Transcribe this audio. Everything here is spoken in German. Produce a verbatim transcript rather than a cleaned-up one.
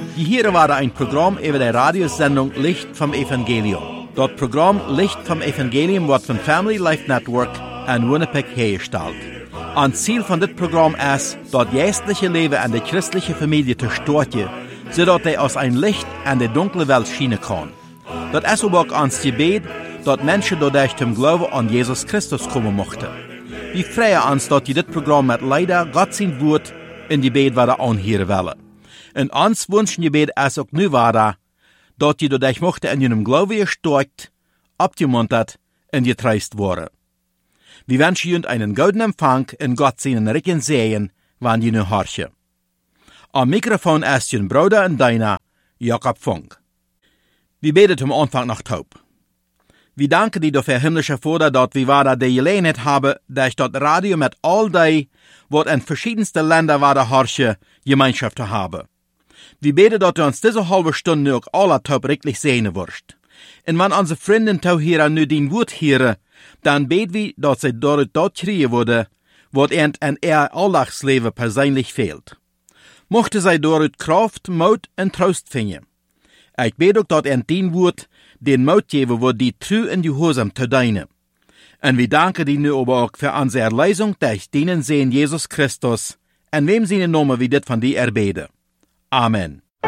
Die hier war ein Programm über die Radiosendung Licht vom Evangelium. Das Programm Licht vom Evangelium wird von Family Life Network in Winnipeg hergestellt. Ein Ziel von dit Programm ist, das geistliche Leben an der christlichen Familie zu stärken, sodass er aus ein Licht an die dunkle Welt schienen kann. Das ist auch ans Gebet, dass Menschen dadurch zum Glauben an Jesus Christus kommen mochten. Wir freuen uns, dass die dit Programm mit leider Gott sein Wort in die Gebet wieder anhören wollen. Und uns wünschen Gebet ist auch nu weiter, dass die dadurch mochten in ihrem Glauben gestärkt, abgemuntert und getröstet worden. Wir wünschen Ihnen einen guten Empfang und Gott seinen reichen Segen, wann die nu horchen. Am Mikrofon ist Ihr Bruder und Deiner, Jakob Funk. Wir beten zum Anfang noch taub. Wir danken dir dafür, himmlischer Vater, dass wir weiter die Gelegenheit haben, durch das Radio mit all die, was in verschiedensten Ländern weiter horchen, Gemeinschaft zu haben. Wir beten, dass du uns diese halbe Stunde auch alle taub richtig sehen wirst. Und wenn unsere Freunde hier nu dein Wort hören, dann beten wir, dass sie dort dort kriegen würde, was ihnen in ihr Alltagsleben persönlich fehlt. Mochte sie dort Kraft, Mut und Trost finden. Ich bete auch, dass ihnen dein Wort den Mut geben wird, die treu in Gehorsam zu dienen. Und wir danken dir nu aber auch für unsere Erlösung durch deinen Sehen Jesus Christus, in wem seine Namen wir dit von dir erbeten. Amen.